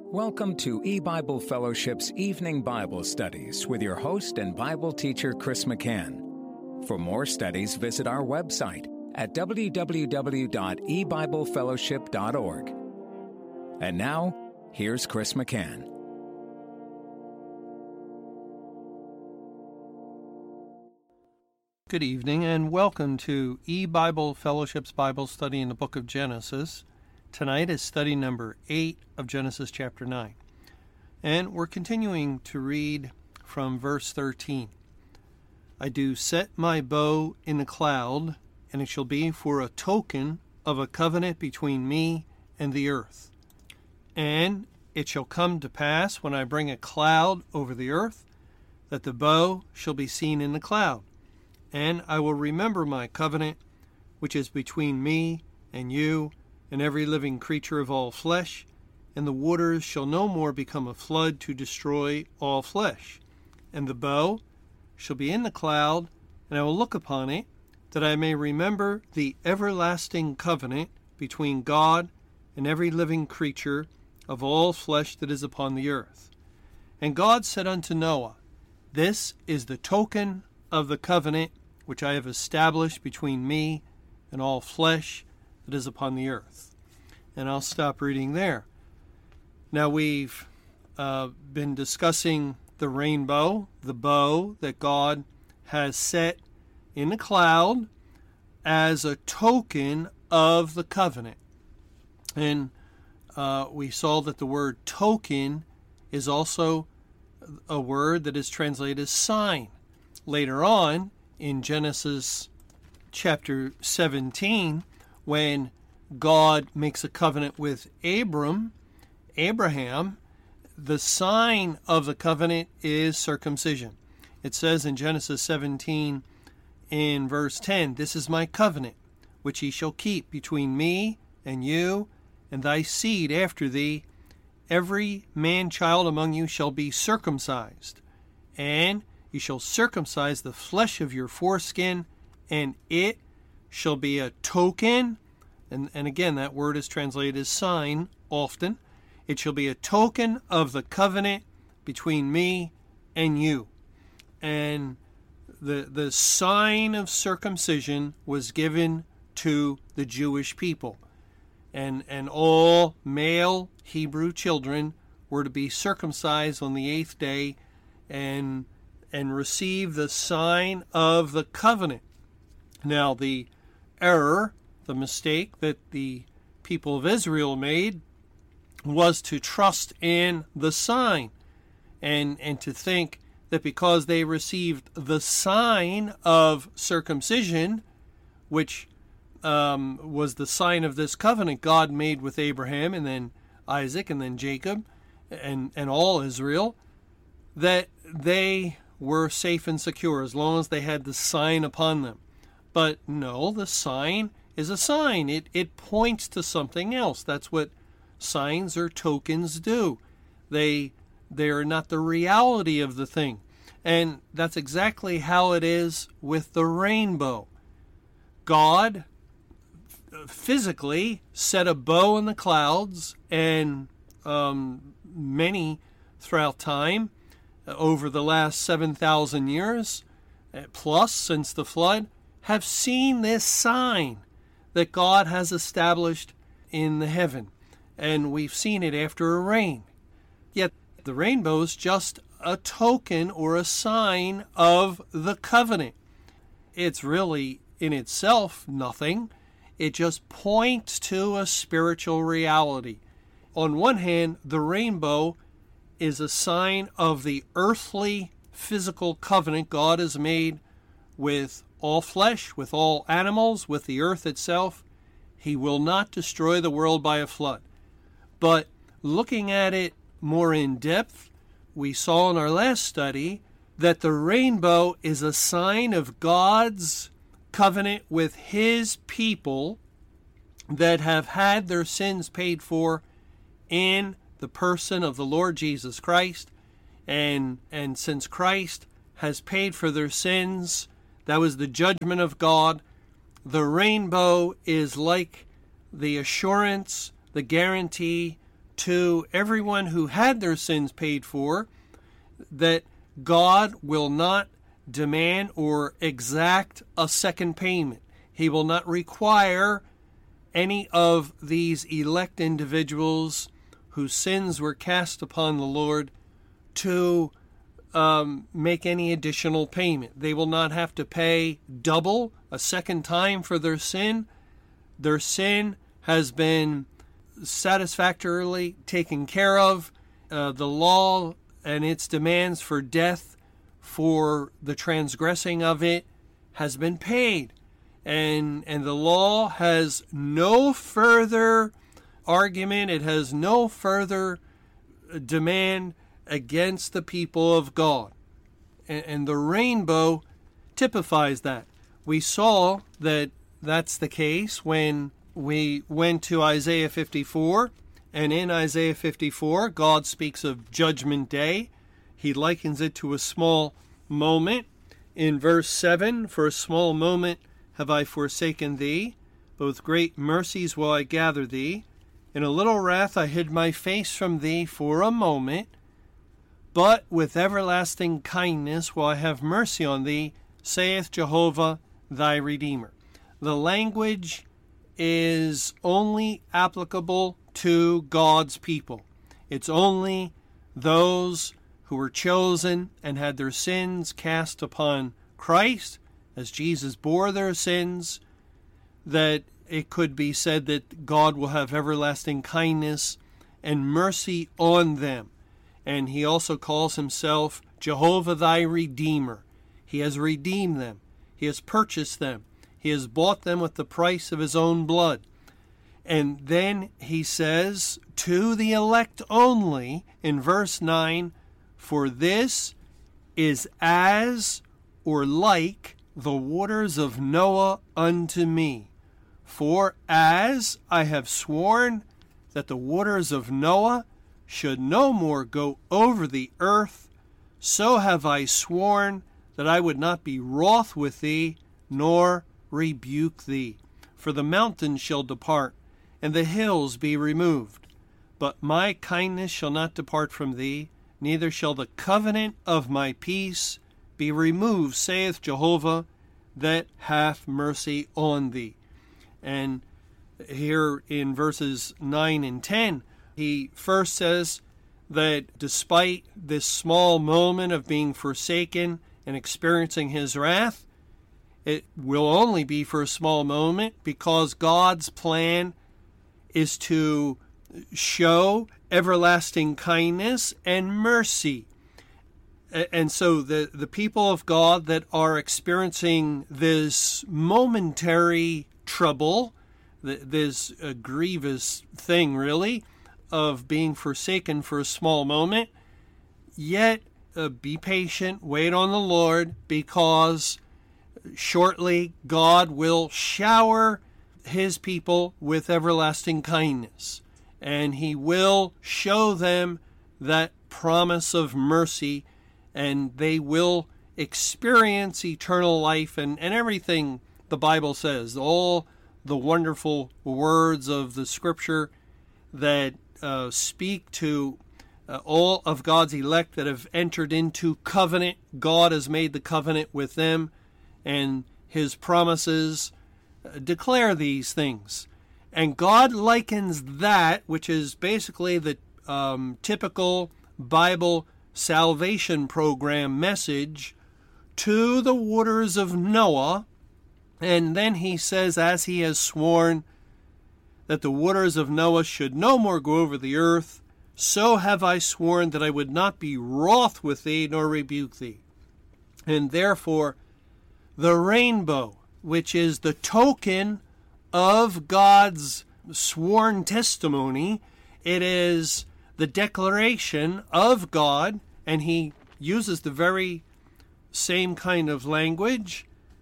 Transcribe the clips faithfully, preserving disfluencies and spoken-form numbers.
Welcome to E-Bible Fellowship's Evening Bible Studies with your host and Bible teacher, Chris McCann. For more studies, visit our website at w w w dot e bible fellowship dot org. And now, here's Chris McCann. Good evening and welcome to E-Bible Fellowship's Bible study in the book of Genesis. Tonight is study number eight of Genesis chapter nine. And we're continuing to read from verse thirteen. I do set my bow in the cloud, and it shall be for a token of a covenant between me and the earth. And it shall come to pass when I bring a cloud over the earth, that the bow shall be seen in the cloud. And I will remember my covenant, which is between me and you and every living creature of all flesh, and the waters shall no more become a flood to destroy all flesh. And the bow shall be in the cloud, and I will look upon it, that I may remember the everlasting covenant between God and every living creature of all flesh that is upon the earth. And God said unto Noah, This is the token of the covenant which I have established between me and all flesh that is upon the earth. And I'll stop reading there. Now we've uh, been discussing the rainbow, the bow that God has set in the cloud as a token of the covenant. And uh, we saw that the word token is also a word that is translated as sign. Later on in Genesis chapter seventeen, when God makes a covenant with Abram, Abraham, the sign of the covenant is circumcision. It says in Genesis seventeen in verse ten, This is my covenant, which ye shall keep between me and you and thy seed after thee. Every man-child among you shall be circumcised, and ye shall circumcise the flesh of your foreskin, and it shall be a token, and, and again that word is translated as sign often. It shall be a token of the covenant between me and you. And the the sign of circumcision was given to the Jewish people. And, and all male Hebrew children were to be circumcised on the eighth day and, and receive the sign of the covenant. Now, the error, the mistake that the people of Israel made was to trust in the sign and, and to think that because they received the sign of circumcision, which um, was the sign of this covenant God made with Abraham and then Isaac and then Jacob and, and all Israel, that they were safe and secure as long as they had the sign upon them. But no, the sign is a sign. It it points to something else. That's what signs or tokens do. They they are not the reality of the thing. And that's exactly how it is with the rainbow. God physically set a bow in the clouds, and um, many throughout time, over the last seven thousand years, plus since the flood, have seen this sign that God has established in the heaven. And we've seen it after a rain. Yet the rainbow is just a token or a sign of the covenant. It's really in itself nothing. It just points to a spiritual reality. On one hand, the rainbow is a sign of the earthly physical covenant God has made with all flesh, with all animals, with the earth itself. He will not destroy the world by a flood. But looking at it more in depth, we saw in our last study that the rainbow is a sign of God's covenant with his people that have had their sins paid for in the person of the Lord Jesus Christ. And, and since Christ has paid for their sins, that was the judgment of God. The rainbow is like the assurance, the guarantee to everyone who had their sins paid for that God will not demand or exact a second payment. He will not require any of these elect individuals whose sins were cast upon the Lord to um, make any additional payment. They will not have to pay double a second time for their sin. Their sin has been satisfactorily taken care of. Uh, the law and its demands for death for the transgressing of it has been paid. And, and the law has no further argument. It has no further demand against the people of God. And, and the rainbow typifies that. We saw that that's the case when we went to Isaiah fifty-four. And in Isaiah fifty-four, God speaks of Judgment Day. He likens it to a small moment. In verse seven, for a small moment have I forsaken thee, but with great mercies will I gather thee. In a little wrath I hid my face from thee for a moment, but with everlasting kindness will I have mercy on thee, saith Jehovah thy Redeemer. The language is only applicable to God's people. It's only those who were chosen and had their sins cast upon Christ, as Jesus bore their sins, that it could be said that God will have everlasting kindness and mercy on them. And he also calls himself Jehovah thy Redeemer. He has redeemed them. He has purchased them. He has bought them with the price of his own blood. And then he says to the elect only in verse nine, for this is as or like the waters of Noah unto me. For as I have sworn that the waters of Noah should no more go over the earth, so have I sworn that I would not be wroth with thee, nor rebuke thee. For the mountains shall depart, and the hills be removed. But my kindness shall not depart from thee, neither shall the covenant of my peace be removed, saith Jehovah, that hath mercy on thee. And here in verses nine and ten, he first says that despite this small moment of being forsaken and experiencing his wrath, it will only be for a small moment, because God's plan is to show everlasting kindness and mercy. And so the, the people of God that are experiencing this momentary trouble, this uh, grievous thing really, of being forsaken for a small moment, yet uh, be patient, wait on the Lord, because shortly God will shower his people with everlasting kindness, and he will show them that promise of mercy, and they will experience eternal life and, and everything the Bible says, all the wonderful words of the Scripture that uh, speak to uh, all of God's elect that have entered into covenant. God has made the covenant with them, and his promises uh, declare these things. And God likens that, which is basically the um, typical Bible salvation program message, to the waters of Noah. And then he says, as he has sworn that the waters of Noah should no more go over the earth, so have I sworn that I would not be wroth with thee, nor rebuke thee. And therefore, the rainbow, which is the token of God's sworn testimony, it is the declaration of God, and he uses the very same kind of language.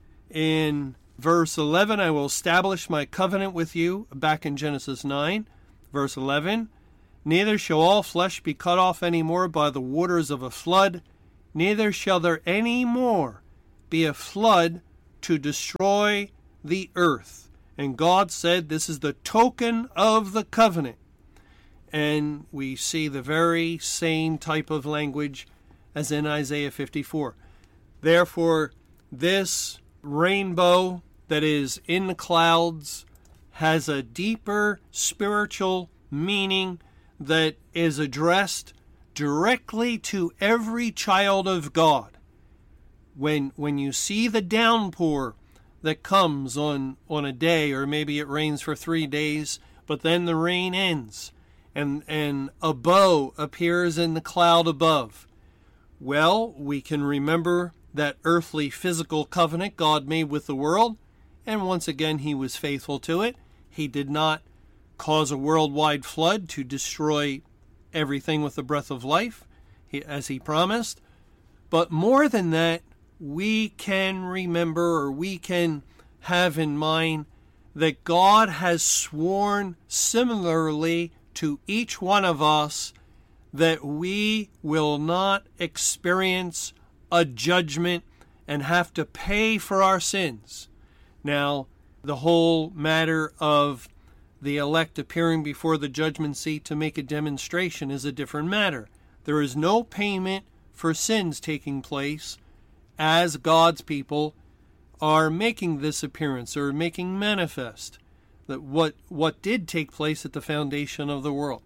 In verse eleven, I will establish my covenant with you, back in Genesis nine, verse eleven, neither shall all flesh be cut off any more by the waters of a flood, neither shall there any more be a flood to destroy the earth. And God said, this is the token of the covenant. and we see the very same type of language as in Isaiah fifty-four. Therefore, this rainbow that is in the clouds has a deeper spiritual meaning that is addressed directly to every child of God. When when you see the downpour that comes on, on a day, or maybe it rains for three days, but then the rain ends, and, and a bow appears in the cloud above. Well, we can remember that earthly physical covenant God made with the world, and once again he was faithful to it. He did not cause a worldwide flood to destroy everything with the breath of life, as he promised. But more than that, we can remember, or we can have in mind, that God has sworn similarly to each one of us that we will not experience a judgment and have to pay for our sins. Now, the whole matter of the elect appearing before the judgment seat to make a demonstration is a different matter. There is no payment for sins taking place as God's people are making this appearance, or making manifest that what what did take place at the foundation of the world.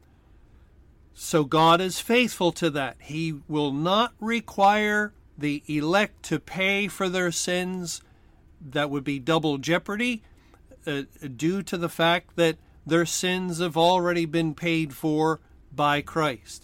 So God is faithful to that. He will not require the elect to pay for their sins. That would be double jeopardy, uh, due to the fact that their sins have already been paid for by Christ.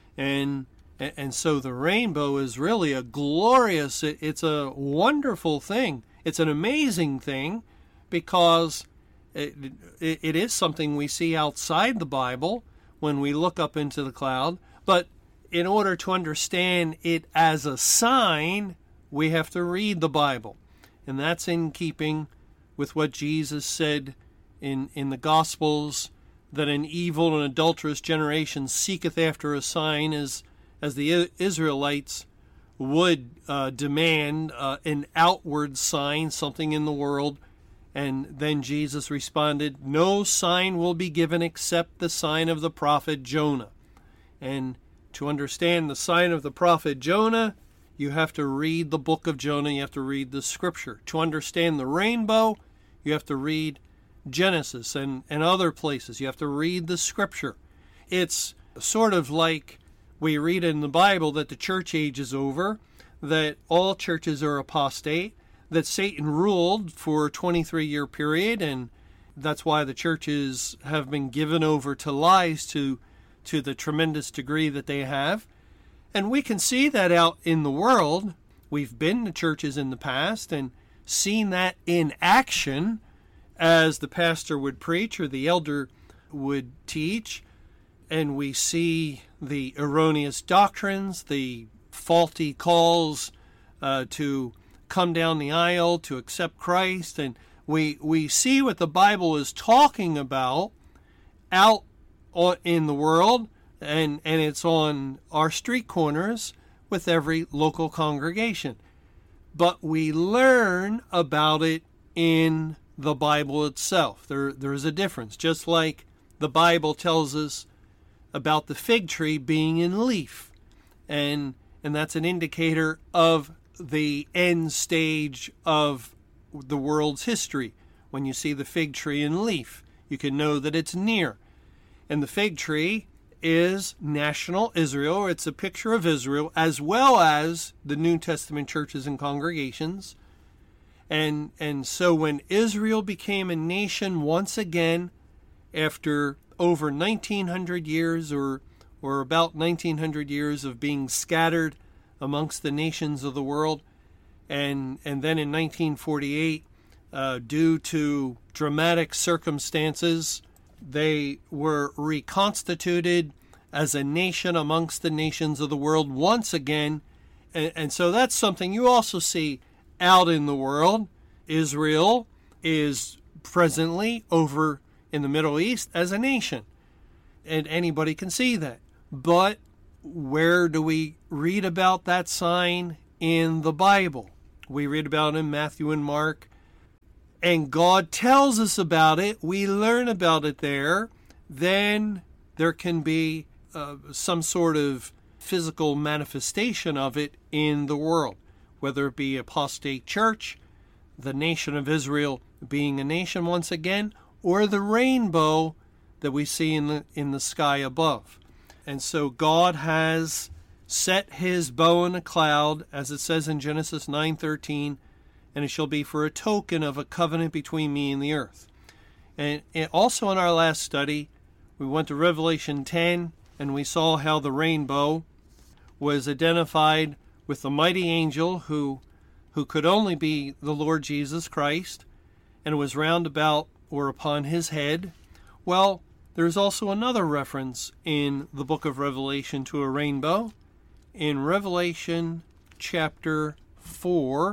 And and so the rainbow is really a glorious, it's a wonderful thing. It's an amazing thing, because it, it, it is something we see outside the Bible when we look up into the cloud. But in order to understand it as a sign, we have to read the Bible. And that's in keeping with what Jesus said in, in the Gospels, that an evil and adulterous generation seeketh after a sign, as, as the Israelites would uh, demand uh, an outward sign, something in the world. And then Jesus responded, no sign will be given except the sign of the prophet Jonah. And to understand the sign of the prophet Jonah, you have to read the book of Jonah, you have to read the scripture. To understand the rainbow, you have to read Genesis and, and other places. You have to read the scripture. It's sort of like we read in the Bible that the church age is over, that all churches are apostate, that Satan ruled for a twenty-three year period, and that's why the churches have been given over to lies to, to the tremendous degree that they have. And we can see that out in the world. We've been to churches in the past and seen that in action, as the pastor would preach or the elder would teach. And we see the erroneous doctrines, the faulty calls uh, to come down the aisle, to accept Christ. And we we see what the Bible is talking about out in the world, and, and it's on our street corners with every local congregation. But we learn about it in the Bible itself. There There is a difference, just like the Bible tells us about the fig tree being in leaf. And and that's an indicator of the end stage of the world's history. When you see the fig tree in leaf, you can know that it's near. And the fig tree is national Israel. It's a picture of Israel, as well as the New Testament churches and congregations. And and so when Israel became a nation once again, after over nineteen hundred years, or or about nineteen hundred years of being scattered amongst the nations of the world, and and then in nineteen forty-eight, uh, due to dramatic circumstances, they were reconstituted as a nation amongst the nations of the world once again. And, and so that's something you also see out in the world. Israel is presently over in the Middle East as a nation, and anybody can see that. But where do we read about that sign in the Bible? We read about it in Matthew and Mark, and God tells us about it. We learn about it there. Then there can be uh, some sort of physical manifestation of it in the world, whether it be apostate church, the nation of Israel being a nation once again, or the rainbow that we see in the in the sky above. And so God has set his bow in a cloud, as it says in Genesis nine thirteen, and it shall be for a token of a covenant between me and the earth. And, and also in our last study, we went to Revelation ten, and we saw how the rainbow was identified with the mighty angel who who could only be the Lord Jesus Christ, and it was round about or upon his head. Well, there's also another reference in the book of Revelation to a rainbow. In Revelation chapter four,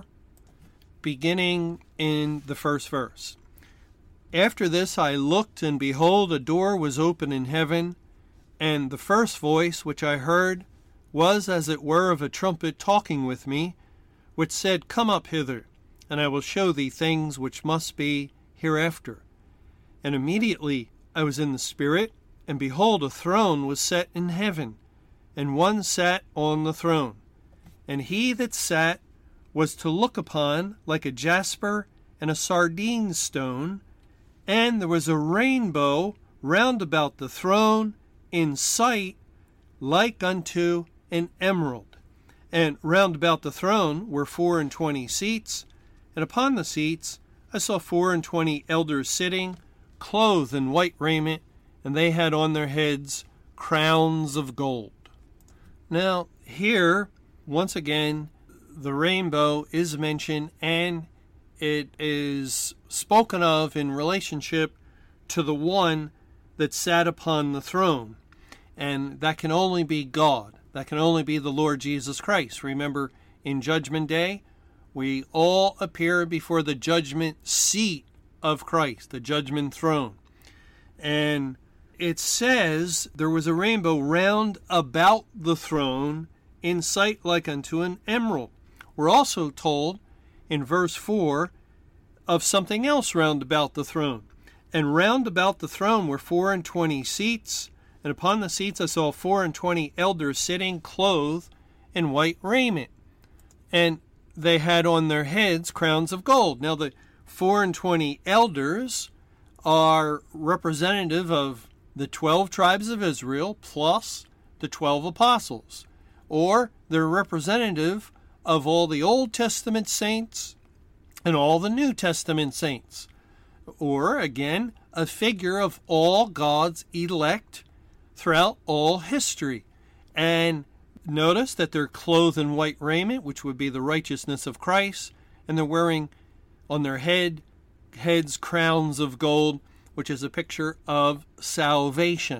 beginning in the first verse. After this I looked, and behold, a door was open in heaven, and the first voice which I heard was as it were of a trumpet talking with me, which said, Come up hither, and I will show thee things which must be hereafter. And immediately I was in the Spirit, and behold, a throne was set in heaven, and one sat on the throne. And he that sat was to look upon like a jasper and a sardine stone, and there was a rainbow round about the throne in sight like unto an emerald. And round about the throne were four and twenty seats, and upon the seats I saw four and twenty elders sitting, clothed in white raiment, and they had on their heads crowns of gold. Now, here, once again, the rainbow is mentioned, and it is spoken of in relationship to the one that sat upon the throne. And that can only be God. That can only be the Lord Jesus Christ. Remember, in Judgment Day, we all appear before the judgment seat of Christ, the judgment throne. And it says there was a rainbow round about the throne in sight like unto an emerald. We're also told in verse four of something else round about the throne. And round about the throne were four and twenty seats, and upon the seats I saw four and twenty elders sitting, clothed in white raiment. And they had on their heads crowns of gold. Now the four and twenty elders are representative of the twelve tribes of Israel plus the twelve apostles. Or they're representative of all the Old Testament saints and all the New Testament saints. Or, again, a figure of all God's elect throughout all history. And notice that they're clothed in white raiment, which would be the righteousness of Christ, and they're wearing on their head heads crowns of gold, which is a picture of salvation.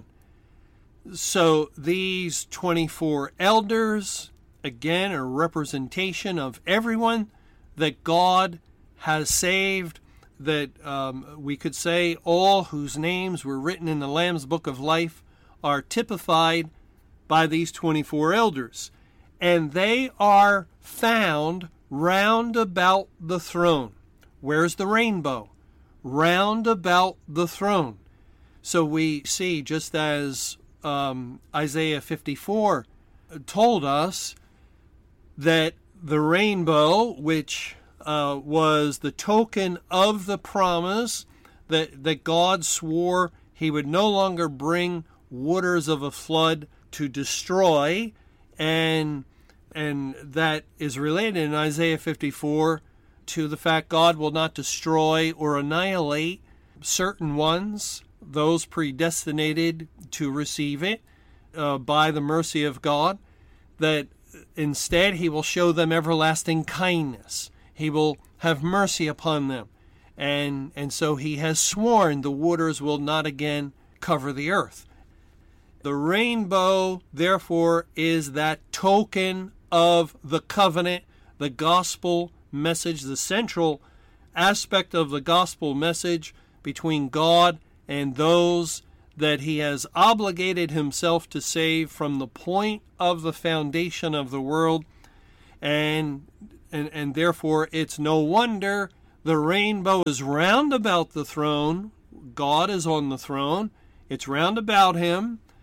So these twenty-four elders, again, are a representation of everyone that God has saved, that um, we could say all whose names were written in the Lamb's Book of Life are typified by these twenty-four elders. And they are found round about the throne. Where's the rainbow? Round about the throne. So we see, just as um, Isaiah fifty-four told us, that the rainbow, which uh, was the token of the promise that, that God swore he would no longer bring waters of a flood to destroy, and and that is related in Isaiah fifty-four to the fact God will not destroy or annihilate certain ones, those predestinated to receive it uh, by the mercy of God, that instead he will show them everlasting kindness. He will have mercy upon them. And, and so he has sworn the waters will not again cover the earth. The rainbow, therefore, is that token of the covenant, the gospel message, the central aspect of the gospel message between God and those that he has obligated himself to save from the point of the foundation of the world. And, and, and therefore, it's no wonder the rainbow is round about the throne. God is on the throne. It's round about him.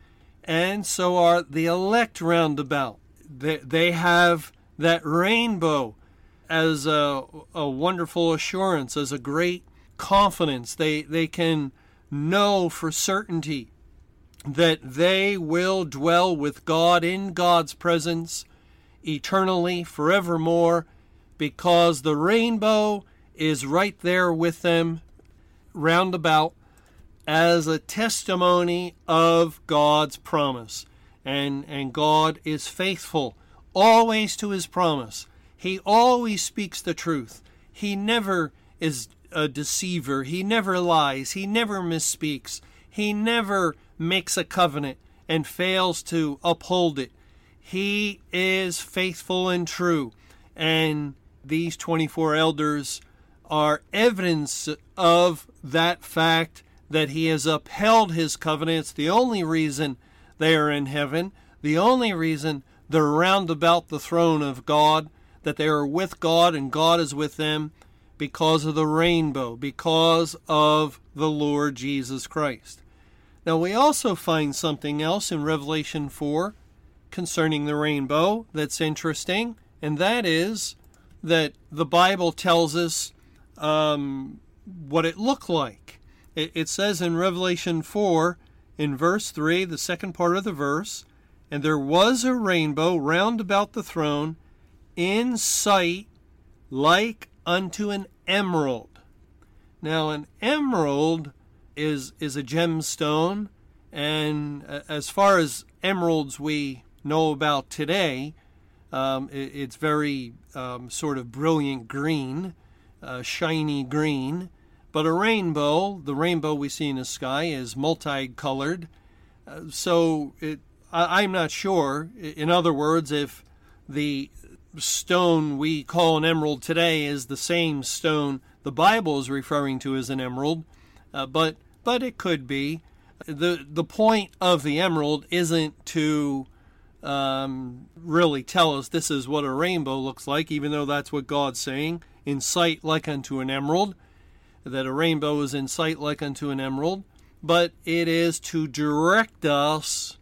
and so are the elect round about. They, they have that rainbow as a, a wonderful assurance, as a great confidence. They, they can know for certainty that they will dwell with God in God's presence eternally, forevermore, because the rainbow is right there with them round about as a testimony of God's promise. And, and God is faithful always to his promise. He always speaks the truth. He never is a deceiver. He never lies. He never misspeaks. He never makes a covenant and fails to uphold it. He is faithful and true. And these twenty-four elders are evidence of that fact, that he has upheld his covenant. It's the only reason they are in heaven, the only reason they're round about the throne of God, that they are with God and God is with them, because of the rainbow, because of the Lord Jesus Christ. Now we also find something else in Revelation four concerning the rainbow that's interesting, and that is that the Bible tells us um, what it looked like. It, it says in Revelation four, in verse three, the second part of the verse, "And there was a rainbow round about the throne, in sight like unto an emerald." Now an emerald is is a gemstone, and as far as emeralds we know about today, um, it, it's very um, sort of brilliant green, uh, shiny green. But a rainbow, the rainbow we see in the sky, is multicolored. Uh, so it, I, I'm not sure. In other words, if the stone we call an emerald today is the same stone the Bible is referring to as an emerald, uh, but but it could be. The the point of the emerald isn't to um, really tell us this is what a rainbow looks like, even though that's what God's saying, in sight like unto an emerald, that a rainbow is in sight like unto an emerald, but it is to direct us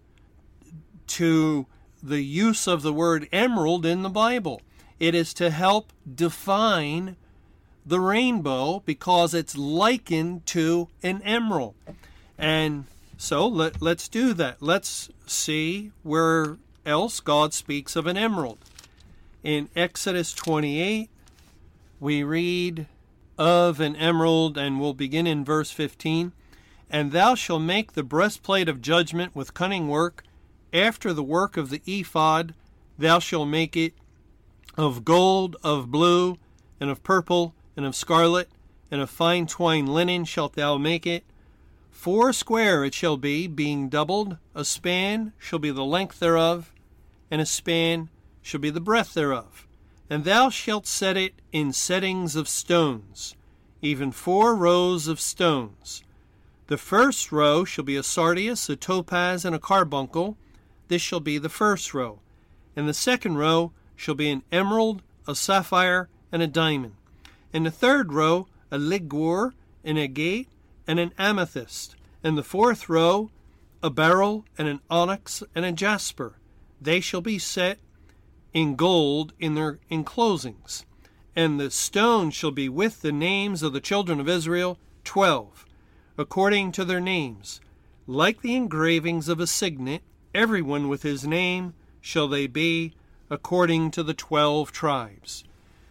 to the use of the word emerald in the Bible. It is to help define the rainbow because it's likened to an emerald. And so let, let's do that. Let's see where else God speaks of an emerald. In Exodus twenty-eight, we read of an emerald, and we'll begin in verse fifteen. "And thou shalt make the breastplate of judgment with cunning work, after the work of the ephod. Thou shalt make it of gold, of blue, and of purple, and of scarlet, and of fine twined linen shalt thou make it. Four square it shall be, being doubled. A span shall be the length thereof, and a span shall be the breadth thereof. And thou shalt set it in settings of stones, even four rows of stones. The first row shall be a sardius, a topaz, and a carbuncle. This shall be the first row. And the second row shall be an emerald, a sapphire, and a diamond. And the third row, a ligure, an agate, and an amethyst. And the fourth row, a beryl, and an onyx, and a jasper. They shall be set in gold in their enclosings. And the stone shall be with the names of the children of Israel, twelve, according to their names. Like the engravings of a signet, everyone with his name shall they be, according to the twelve tribes."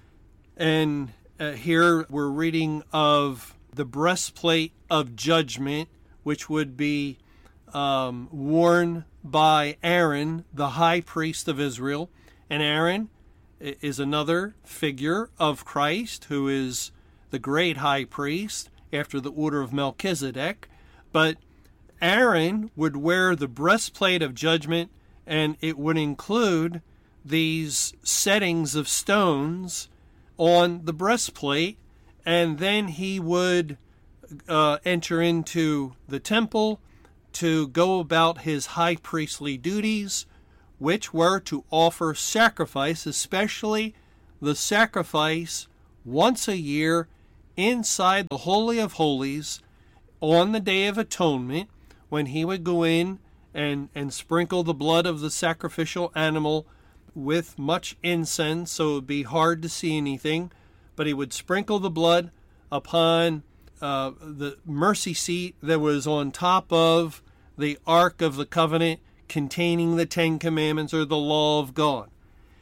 And uh, here we're reading of the breastplate of judgment, which would be um, worn by Aaron, the high priest of Israel. And Aaron is another figure of Christ, who is the great high priest after the order of Melchizedek. But Aaron would wear the breastplate of judgment, and it would include these settings of stones on the breastplate, and then he would uh, enter into the temple to go about his high priestly duties, which were to offer sacrifice, especially the sacrifice once a year inside the Holy of Holies on the Day of Atonement, when he would go in and, and sprinkle the blood of the sacrificial animal with much incense, so it would be hard to see anything. But he would sprinkle the blood upon uh, the mercy seat that was on top of the Ark of the Covenant containing the Ten Commandments or the law of God.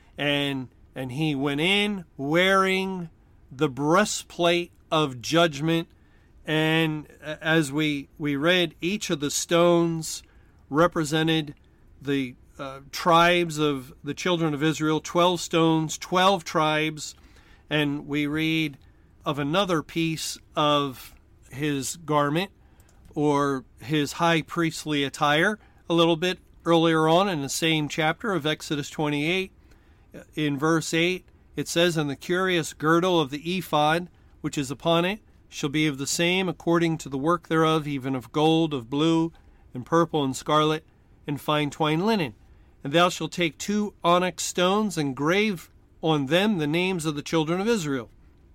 And and he went in wearing the breastplate of judgment. And as we, we read, each of the stones represented the uh, tribes of the children of Israel, twelve stones, twelve tribes. And we read of another piece of his garment or his high priestly attire a little bit earlier on in the same chapter of Exodus twenty-eight. In verse eight, it says, "And the curious girdle of the ephod, which is upon it, shall be of the same according to the work thereof, even of gold, of blue, and purple, and scarlet, and fine twined linen. And thou shalt take two onyx stones, and grave on them the names of the children of Israel,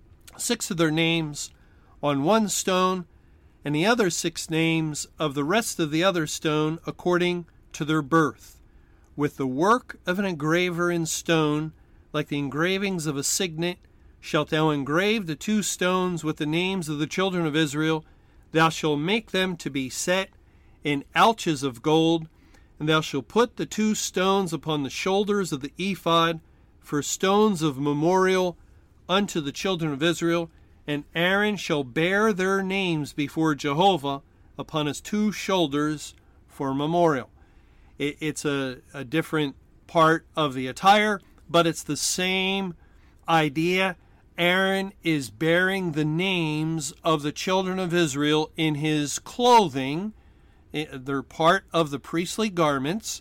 six of their names on one stone, and the other six names of the rest of the other stone according to their birth. With the work of an engraver in stone, like the engravings of a signet, shalt thou engrave the two stones with the names of the children of Israel. Thou shalt make them to be set in ouches of gold, and thou shalt put the two stones upon the shoulders of the ephod for stones of memorial unto the children of Israel. And Aaron shall bear their names before Jehovah upon his two shoulders for memorial." It, it's a, a different part of the attire, but it's the same idea. Aaron is bearing the names of the children of Israel in his clothing. They're part of the priestly garments,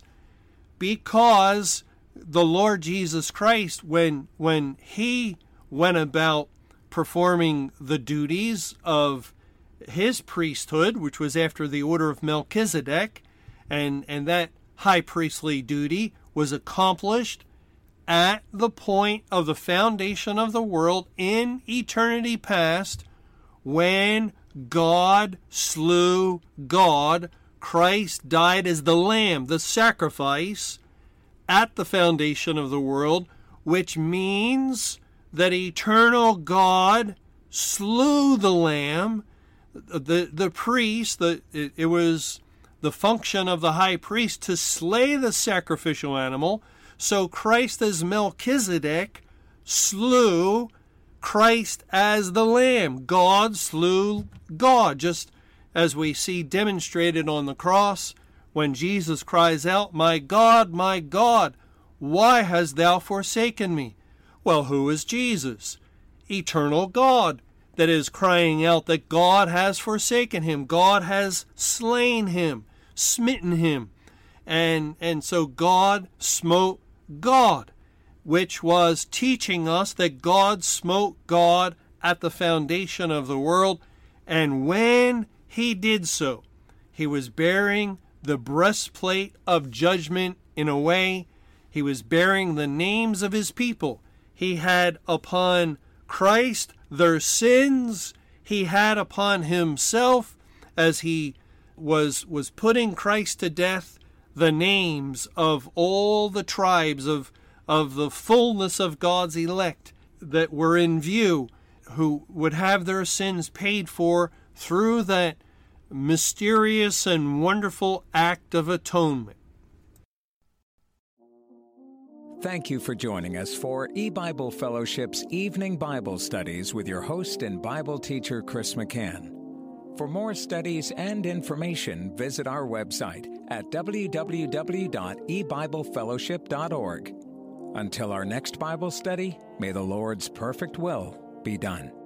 because the Lord Jesus Christ, when when he went about performing the duties of his priesthood, which was after the order of Melchizedek, and, and that high priestly duty was accomplished at the point of the foundation of the world in eternity past, when God slew God. Christ died as the lamb, the sacrifice, at the foundation of the world, which means that eternal God slew the lamb. The, the priest, the, it, it was the function of the high priest to slay the sacrificial animal. So Christ as Melchizedek slew Christ as the lamb. God slew God, just as we see demonstrated on the cross when Jesus cries out, "My God, my God, why hast thou forsaken me?" Well, who is Jesus? Eternal God, that is crying out that God has forsaken him. God has slain him, smitten him. And, and so God smote God, which was teaching us that God smote God at the foundation of the world. And when he did so, he was bearing the breastplate of judgment in a way. He was bearing the names of his people. He had upon Christ their sins. He had upon himself, as he was, was putting Christ to death, the names of all the tribes of, of the fullness of God's elect that were in view, who would have their sins paid for through that mysterious and wonderful act of atonement. Thank you for joining us for E-Bible Fellowship's Evening Bible Studies with your host and Bible teacher, Chris McCann. For more studies and information, visit our website at w w w dot e bible fellowship dot org. Until our next Bible study, may the Lord's perfect will be done.